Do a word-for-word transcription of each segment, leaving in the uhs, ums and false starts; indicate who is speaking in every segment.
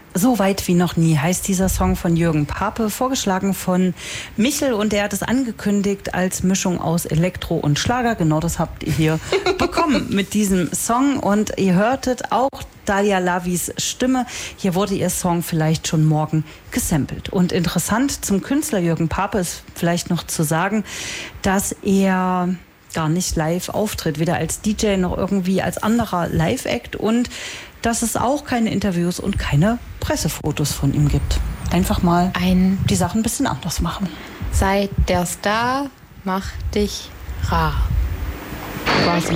Speaker 1: So weit wie noch nie heißt dieser Song von Jürgen Pape, vorgeschlagen von Michel, und er hat es angekündigt als Mischung aus Elektro und Schlager. Genau das habt ihr hier bekommen mit diesem Song, und ihr hörtet auch Dalia Lavis Stimme. Hier wurde ihr Song vielleicht schon morgen gesampelt. Und interessant zum Künstler Jürgen Pape ist vielleicht noch zu sagen, dass er gar nicht live auftritt, weder als D J noch irgendwie als anderer Live-Act, und dass es auch keine Interviews und keine Pressefotos von ihm gibt. Einfach mal ein die Sachen ein bisschen anders machen.
Speaker 2: Sei der Star, mach dich rar. Quasi.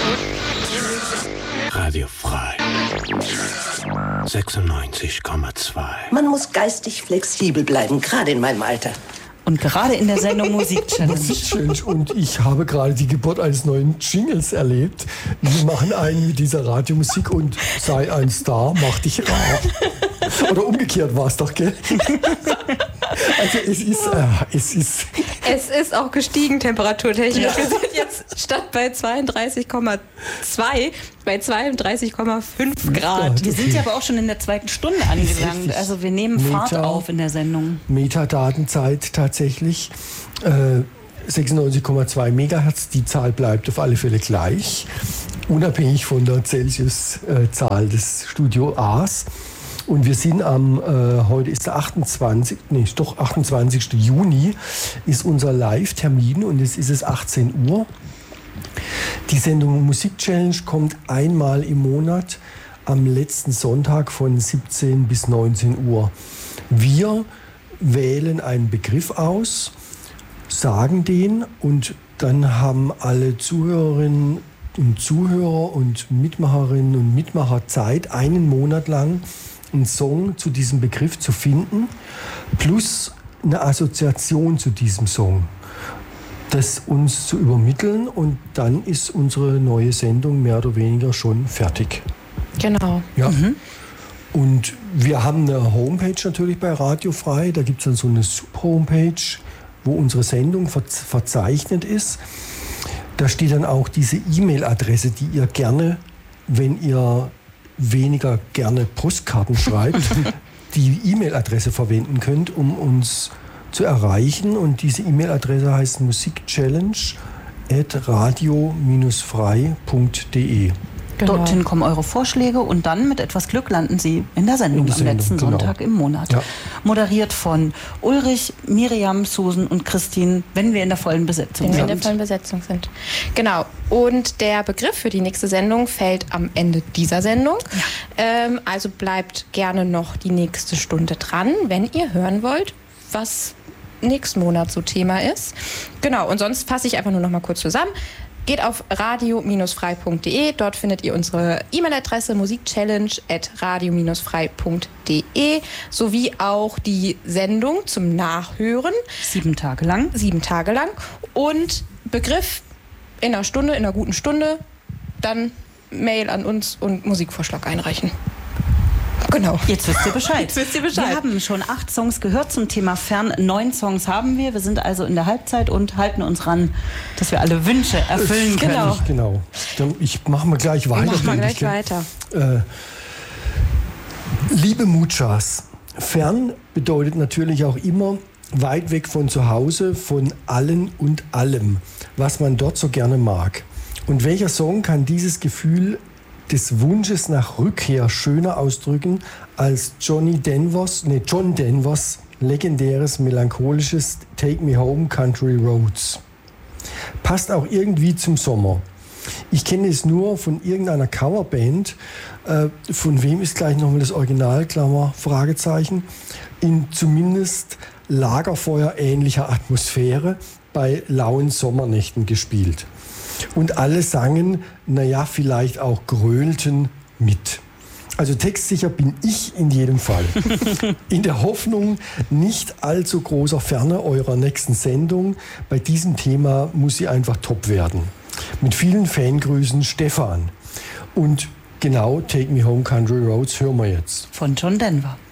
Speaker 3: Radio Frei. sechsundneunzig Komma zwei.
Speaker 4: Man muss geistig flexibel bleiben, gerade in meinem Alter.
Speaker 1: Und gerade in der Sendung Musik Challenge.
Speaker 5: Musik Challenge. Und ich habe gerade die Geburt eines neuen Jingles erlebt. Wir machen einen mit dieser Radiomusik und sei ein Star, mach dich rar. Oder umgekehrt war es doch, gell? Also es ist, äh, es ist...
Speaker 2: Es ist auch gestiegen temperaturtechnisch. Ja. Wir sind jetzt statt bei zweiunddreißig Komma zwei bei zweiunddreißig Komma fünf Grad.
Speaker 1: Wir sind ja aber auch schon in der zweiten Stunde angelangt. Also wir nehmen Meta, Fahrt auf in der Sendung.
Speaker 5: Metadatenzeit tatsächlich. Äh, sechsundneunzig Komma zwei Megahertz. Die Zahl bleibt auf alle Fälle gleich. Unabhängig von der Celsius-Zahl des Studio A's. Und wir sind am, äh, heute ist der achtundzwanzigste Nee, ist doch achtundzwanzigste Juni ist unser Live-Termin, und es ist es achtzehn Uhr. Die Sendung Musik Challenge kommt einmal im Monat am letzten Sonntag von siebzehn bis neunzehn Uhr. Wir wählen einen Begriff aus, sagen den, und dann haben alle Zuhörerinnen und Zuhörer und Mitmacherinnen und Mitmacher Zeit, einen Monat lang einen Song zu diesem Begriff zu finden, plus eine Assoziation zu diesem Song, das uns zu übermitteln, und dann ist unsere neue Sendung mehr oder weniger schon fertig.
Speaker 2: Genau.
Speaker 5: Ja. Mhm. Und wir haben eine Homepage natürlich bei Radio Frei, da gibt es dann so eine Sub-Homepage, wo unsere Sendung ver- verzeichnet ist. Da steht dann auch diese E-Mail-Adresse, die ihr gerne, wenn ihr weniger gerne Postkarten schreibt, die E-Mail-Adresse verwenden könnt, um uns zu erreichen. Und diese E-Mail-Adresse heißt musikchallenge at radio frei punkt de.
Speaker 1: Genau. Dorthin kommen eure Vorschläge, und dann mit etwas Glück landen sie in der Sendung, in der Sendung am letzten genau. Sonntag im Monat. Ja. Moderiert von Ulrich, Miriam, Susan und Christine, wenn wir in der vollen Besetzung
Speaker 2: wenn
Speaker 1: sind.
Speaker 2: Wenn wir in der vollen Besetzung sind. Genau. Und der Begriff für die nächste Sendung fällt am Ende dieser Sendung. Ja. Ähm, also bleibt gerne noch die nächste Stunde dran, wenn ihr hören wollt, was nächsten Monat so Thema ist. Genau. Und sonst fasse ich einfach nur noch mal kurz zusammen. Geht auf radio frei punkt de, dort findet ihr unsere E-Mail-Adresse musikchallenge at radio frei punkt de sowie auch die Sendung zum Nachhören.
Speaker 1: Sieben Tage lang.
Speaker 2: Sieben Tage lang. Und Begriff in einer Stunde, in einer guten Stunde, dann Mail an uns und Musikvorschlag einreichen. Genau.
Speaker 1: Jetzt wisst ihr Bescheid.
Speaker 2: Jetzt wisst ihr Bescheid.
Speaker 1: Wir haben schon acht Songs gehört zum Thema Fern. Neun Songs haben wir. Wir sind also in der Halbzeit und halten uns ran, dass wir alle Wünsche erfüllen können.
Speaker 2: Genau.
Speaker 5: Genau. Dann ich mache mal gleich weiter.
Speaker 2: Mach mal gleich weiter.
Speaker 5: Äh, liebe Muchas, fern bedeutet natürlich auch immer weit weg von zu Hause, von allen und allem, was man dort so gerne mag. Und welcher Song kann dieses Gefühl des Wunsches nach Rückkehr schöner ausdrücken als Johnny Denvers, nee, John Denvers legendäres melancholisches Take Me Home Country Roads. Passt auch irgendwie zum Sommer. Ich kenne es nur von irgendeiner Coverband. Äh, von wem ist gleich nochmal das Original, Klammer, Fragezeichen, in zumindest Lagerfeuer-ähnlicher Atmosphäre bei lauen Sommernächten gespielt. Und alle sangen, naja, vielleicht auch grölten mit. Also textsicher bin ich in jedem Fall. In der Hoffnung nicht allzu großer Ferne eurer nächsten Sendung. Bei diesem Thema muss sie einfach top werden. Mit vielen Fangrüßen, Stefan. Und genau Take Me Home Country Roads hören wir jetzt.
Speaker 1: Von John Denver.